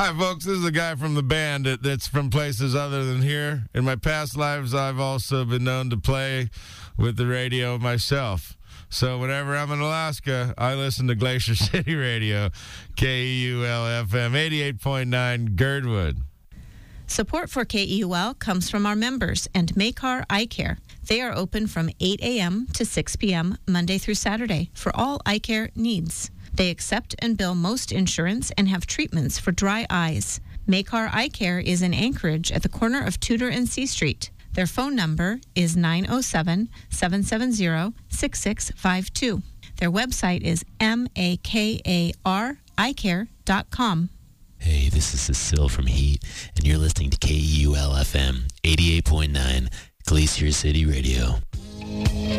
Hi, folks. This is a guy from the band that's from places other than here. In my past lives, I've also been known to play with the radio myself. So whenever I'm in Alaska, I listen to Glacier City Radio, KEUL-FM 88.9 Girdwood. Support for KEUL comes from our members and Makar Eye Care. They are open from 8 a.m. to 6 p.m. Monday through Saturday for all eye care needs. They accept and bill most insurance and have treatments for dry eyes. Makar Eye Care is in Anchorage at the corner of Tudor and C Street. Their phone number is 907-770-6652. Their website is makareyecare.com. Hey, this is Cecile from Heat, and you're listening to KEUL-FM 88.9 Glacier City Radio.